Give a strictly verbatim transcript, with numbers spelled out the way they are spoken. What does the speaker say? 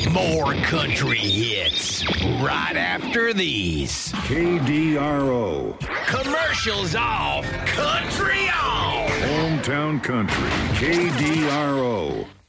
More country hits right after these. K D R O. Commercials off, country on. Hometown Country. K D R O.